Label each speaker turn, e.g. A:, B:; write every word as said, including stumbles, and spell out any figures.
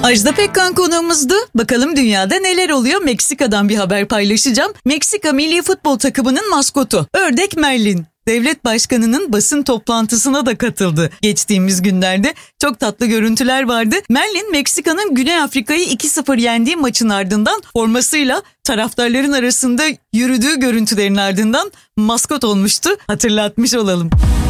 A: Ajda Pekkan konuğumuzdu. Bakalım dünyada neler oluyor? Meksika'dan bir haber paylaşacağım. Meksika milli futbol takımının maskotu Ördek Merlin, devlet başkanının basın toplantısına da katıldı geçtiğimiz günlerde. Çok tatlı görüntüler vardı. Merlin, Meksika'nın Güney Afrika'yı iki sıfır yendiği maçın ardından formasıyla taraftarların arasında yürüdüğü görüntülerin ardından maskot olmuştu. Hatırlatmış olalım.